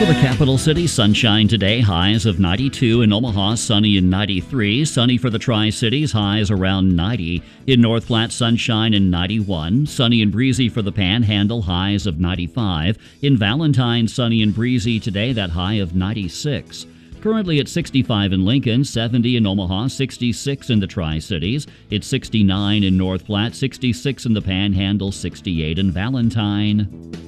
For the capital city, sunshine today, highs of 92. In Omaha, sunny and 93. Sunny for the Tri-Cities, highs around 90. In North Platte, sunshine and 91. Sunny and breezy for the Panhandle, highs of 95. In Valentine, sunny and breezy today, that high of 96. Currently at 65 in Lincoln, 70 in Omaha, 66 in the Tri-Cities. It's 69 in North Platte, 66 in the Panhandle, 68 in Valentine.